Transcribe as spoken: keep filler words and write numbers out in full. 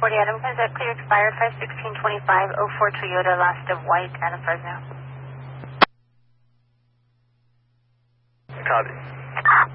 forty Adam, is that clear expired five sixteen twenty-five oh four Toyota, last of white, Adam Fresno. Copy.